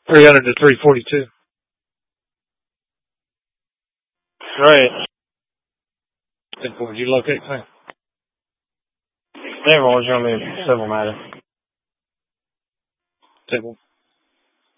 300 to 342. Great. Did you locate thing? Everyone's going to be a civil matter. Table.